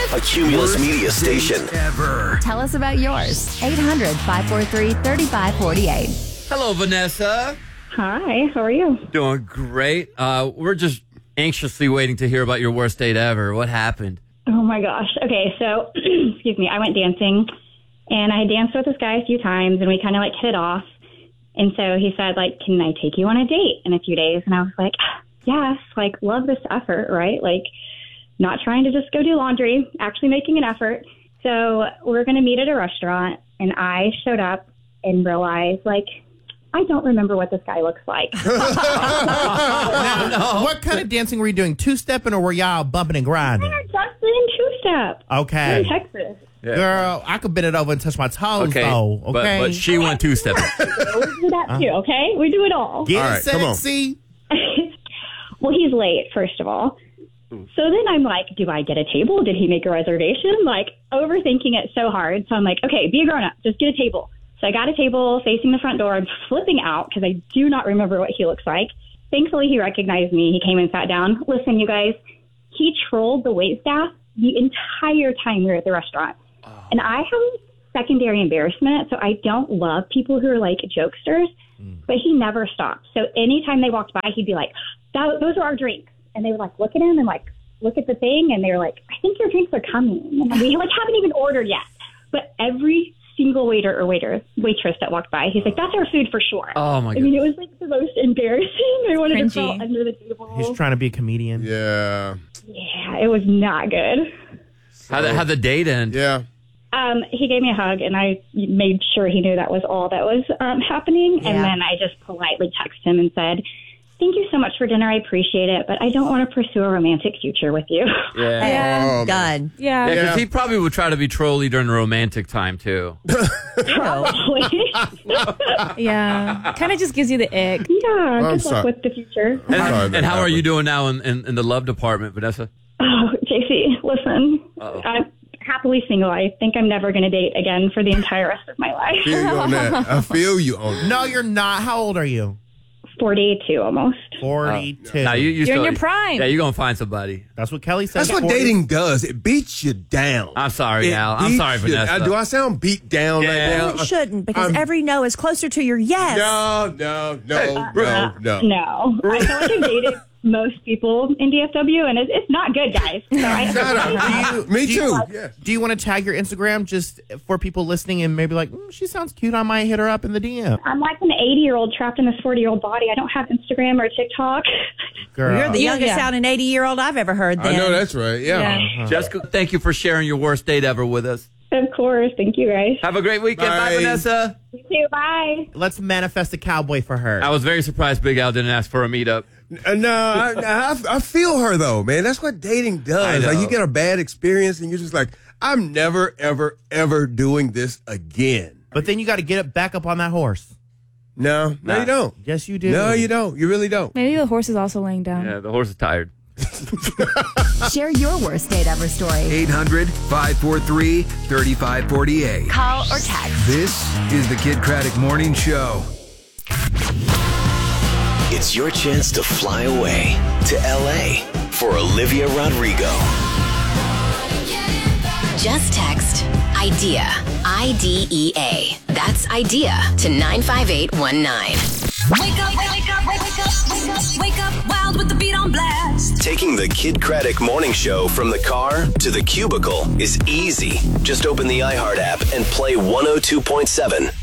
a Cumulus Media station. Ever. Tell us about yours. 800-543-3548. Hello, Vanessa. Hi, how are you? Doing great. We're just anxiously waiting to hear about your worst date ever. What happened? Oh my gosh. Okay, so, excuse me, I went dancing, and I danced with this guy a few times, and we kind of like hit it off. And so he said, like, can I take you on a date in a few days? And I was like, yes, like, love this effort, right? Like, not trying to just go do laundry, actually making an effort. So we're going to meet at a restaurant, and I showed up and realized, like, I don't remember what this guy looks like. What kind of dancing were you doing? Two-stepping, or were y'all bumping and grinding? Just in two-step. Okay. We're in Texas. Yeah. Girl, I could bend it over and touch my toes, though. Okay. But she went two-stepping. We do that too, okay? We do it all. Get All right, come on. sexy. Well, he's late, first of all. So then I'm like, do I get a table? Did he make a reservation? Like, overthinking it so hard. So I'm like, okay, be a grown-up. Just get a table. So I got a table facing the front door. I'm flipping out because I do not remember what he looks like. Thankfully, he recognized me. He came and sat down. Listen, you guys, he trolled the waitstaff the entire time we were at the restaurant. And I have secondary embarrassment, so I don't love people who are like jokesters, but he never stopped. So anytime they walked by, he'd be like, those are our drinks. And they would like look at him and like look at the thing, and they were like, I think your drinks are coming. And we like haven't even ordered yet. But every single waiter or waitress that walked by, he's like, that's our food for sure. Oh, my God. I mean, it was like the most embarrassing. I wanted to crawl Cringy. under the table. He's trying to be a comedian. Yeah. Yeah, it was not good. How'd the date end? Yeah. He gave me a hug, and I made sure he knew that was all that was happening. And then I just politely texted him and said, thank you so much for dinner. I appreciate it, but I don't want to pursue a romantic future with you. Yeah. Done. Yeah, because he probably would try to be trolly during the romantic time, too. Probably. Yeah. Kind of just gives you the ick. Yeah, I'm good sorry. luck with the future. And, that how are you happened. doing now in the love department, Vanessa? Oh, JC, listen, I'm happily single. I think I'm never going to date again for the entire rest of my life. I feel you on that. I feel you on that. No, you're not. How old are you? 42 almost. 42. Now You're still, in your prime. Yeah, you're going to find somebody. That's what Kelly said. That's what 40. dating does. It beats you down. I'm sorry, It Al. I'm beats sorry, you- Vanessa. Do I sound beat down Yeah. like Well, that? it shouldn't, because every no is closer to your yes. No. No. I feel like I've dated most people in DFW, and it's not good, guys. So Shut up. Me too. Yeah. Do you want to tag your Instagram just for people listening and maybe like, she sounds cute, I might hit her up in the DM? I'm like an 80-year-old trapped in this 40-year-old body. I don't have Instagram or TikTok. Girl. You're the youngest Yeah. sounding 80-year-old I've ever heard then. I know that's right. Yeah. Jessica, thank you for sharing your worst date ever with us. Of course. Thank you, guys. Have a great weekend. Bye, Bye. Vanessa. You too. Bye. Let's manifest a cowboy for her. I was very surprised Big Al didn't ask for a meetup. No, I feel her though, man. That's what dating I does. know. Like you get a bad experience and you're just like, I'm never, ever, ever doing this again. But then you got to get it back up on that horse. No, Nah. you don't. Yes, you do. No, you don't. You really don't. Maybe the horse is also laying down. Yeah, the horse is tired. Share your worst date ever story. 800-543-3548. Call or text. This is the Kid Craddock Morning Show. It's your chance to fly away to LA for Olivia Rodrigo. Just text IDEA, IDEA. That's IDEA to 95819. Wake up, wake up, wake up, wake up, wake up, wild with the beat on blast. Taking the Kid Craddock Morning Show from the car to the cubicle is easy. Just open the iHeart app and play 102.7